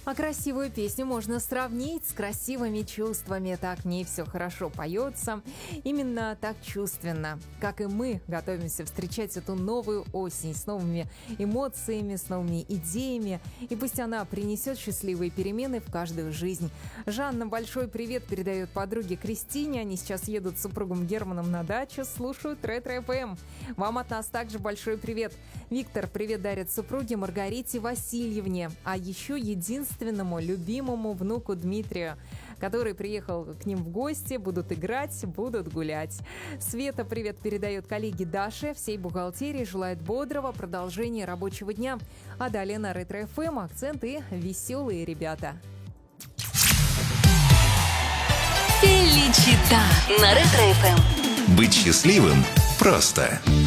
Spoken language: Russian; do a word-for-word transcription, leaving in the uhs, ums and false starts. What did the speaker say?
А красивую песню можно сравнить с красивыми чувствами. Так в ней все хорошо поется. Именно так чувственно, как и мы готовимся встречать эту новую осень с новыми эмоциями, с новыми идеями. И пусть она принесет счастливые перемены в каждую жизнь. Жанна большой привет передает подруге Кристине. Они сейчас едут с супругом Германом на дачу, слушают Ретро-эф эм. Вам от нас также большой привет. Виктор привет дарит супруге Маргарите Васильевне. А еще единственному любимому внуку Дмитрию, который приехал к ним в гости, будут играть, будут гулять. Света привет передает коллеге Даше, всей бухгалтерии, желает бодрого продолжения рабочего дня. А далее на Ретро-эф эм акценты веселые ребята. Феличита на Ретро-эф эм. Быть счастливым просто.